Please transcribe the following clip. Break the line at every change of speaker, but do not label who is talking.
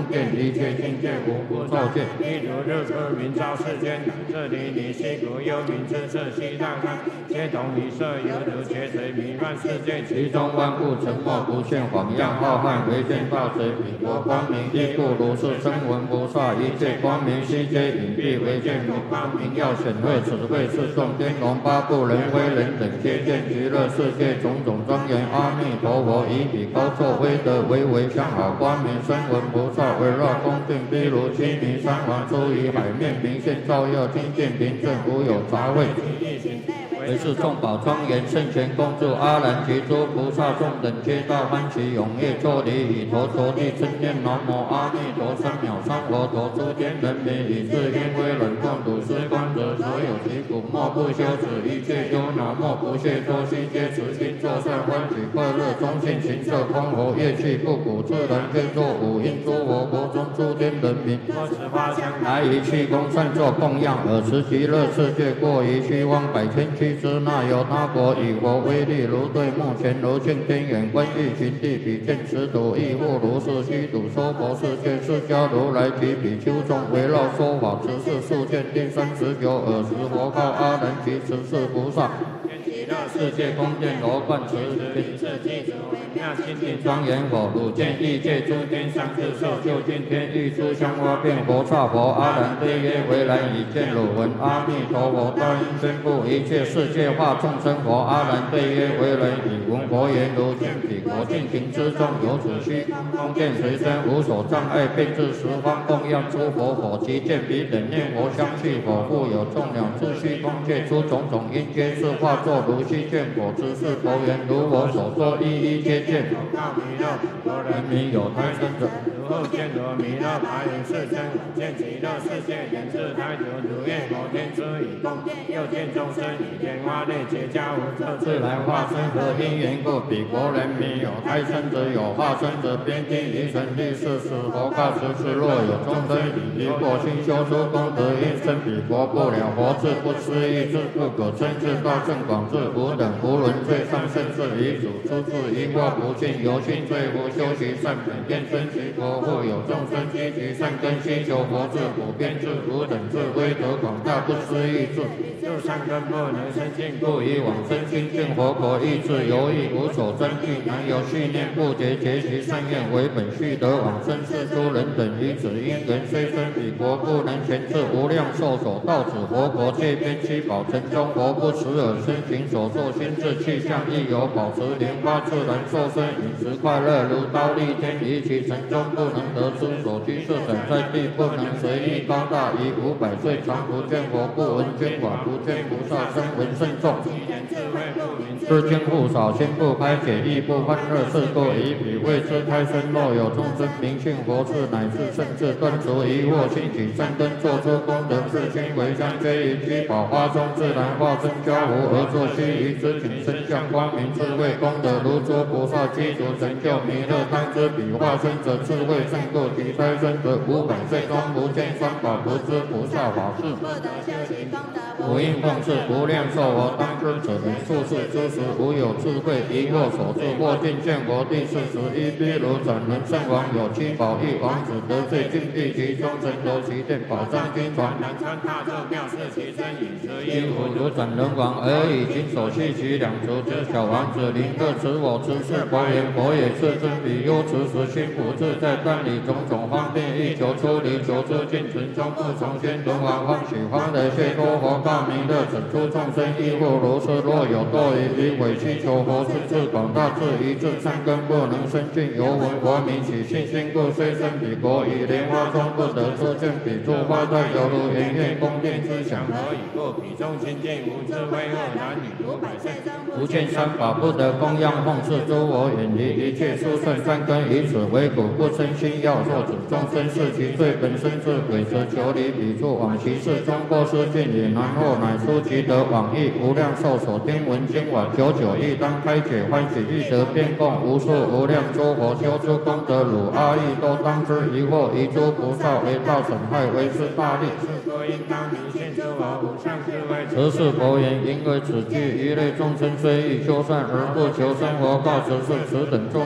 见一切境界无不照见。一如日出明照世间，这里你西古幽冥之色西大开，皆同一色，犹如劫水弥漫世界，其中万物沉默不现，晃漾浩瀚，唯见大水彼国光明。亦故如是声闻菩萨，一切光明悉皆隐蔽，唯见佛光明耀显赫。此谓是众天龙八部人非人等，皆见极乐世界种种庄严。阿弥陀佛，以彼高臭威德，为相好光明声闻菩萨，围绕恭敬毗卢须弥山王，出于海面，明现照耀，清净平正，无有杂秽。为是众宝庄严，圣贤恭祝阿难及诸菩萨众等，皆大欢喜踊跃作礼，以头着地称念南无阿弥陀三藐三佛陀。诸天人民以至因为忍共睹施观者，所有其苦莫不休止，一切忧恼莫不懈脱，悉皆持心作善，欢喜快乐，中性行色空活，业气不苦，自然非作五因诸佛国中诸天人民，多持花香来于气功善作供养，尔时极乐世界过于虚妄百千俱之那由他国，以佛威力如对目前如镜天眼观欲寻地，比见此土亦复如是虚土娑婆世界，释迦如来及比丘众围绕说法，持世数见第39。尔时佛告阿难及持世菩萨，极乐世界宫殿罗贯持平次记主微妙清净庄严佛，汝见异界诸天上智受就近天欲诸香花变佛刹佛。阿难对曰：为然已见汝闻阿弥陀佛大音宣布一切世界化众生佛。阿难对曰：为然已闻佛言，如见彼国尽情之中，有此虚空见随身，无所障碍，遍至十方供养诸佛佛，即见彼等念佛相续佛，复有众鸟自虚空界出种种因，皆是化作如虚见佛之是佛言，如我所说，一一皆见。到弥勒佛人民有胎生者，如后见得弥勒白云世间，见极乐世界言自胎者，如愿佛天之以供殿，又见众生以天花类结跏无色自然化身，何因缘故？彼国人民有胎生者，有化身者，边听于神力是使佛告此时，若有众生以过心修诸功德，因生彼国不了佛智，不思议智，不可称智大圣广智，无等无伦最上甚至遗主，出自因果不尽，由心罪福修习善本，愿生其国，复有众生积集善根，心求佛智，普遍智，无等智，威德广大，不思议智，就善根不能生尽，故以往生心净佛国，意志犹豫无所争议，难有续念不竭，结其善愿为本，续得往生是诸人等，以此因缘虽生彼国，不能全至无量寿所到此佛国，界边七宝城中，佛不持耳身行所作心智气象，亦有保持莲花自然受身，饮食快乐如刀立天，以其城中不能得知所居是等在地，不能随意高大，以500岁常不见佛，不闻经法，不见菩萨声闻甚众，知经不少，心不开解，亦不欢乐，是故以彼为之开生。若有众生明信佛智，乃至甚至断除疑惑，兴起善根，作出功德，是心为香，皆于居宝花中自然化身交互，而作须臾之体，身相光明，智慧功德如诸菩萨积足成就弥勒当知彼化身者，智慧胜过其胎生者，500岁中不见三宝，不知菩萨法事，不得修习功德，不应奉事，无量寿佛当知者人数世之时，无有智慧疑惑所致，或尽见佛第41毗卢斩人圣王，有7宝一王子得罪禁闭其中，神头其殿宝藏经传，南川大咒妙是其真，饮食衣服如斩人王，而以金手系其两足之小王子，临各持我持是佛言，佛也是真彼忧持时心不自在，但以种种方便欲求出离，求出尽存中，不从先轮王欢喜欢的谢多佛告弥勒，整出众生亦复如是，若有堕于委屈求佛是智广大，智一智善根不能生尽，由闻佛名起信心故，虽生彼国，以莲花中不得出见彼诸花带，犹如圆月宫殿之祥，何以故？彼中清净无智慧恶男女500岁中不见三宝，不得供养奉事诸佛，远离一切殊胜善根，以此为苦，不生心要受此众生是其罪本身是鬼则求离彼处，往其事中过失尽也，然后乃出其得往诣无量寿所听闻经法，久久亦当开解欢喜欲得遍供无数无量诸佛修诸功德，汝阿逸都当知疑惑，遗诸菩萨为道损害，为是大利，是故应当明信诸佛无上智慧。此是佛言，因为此句一类众生虽欲修善而不求生活，告此是此等众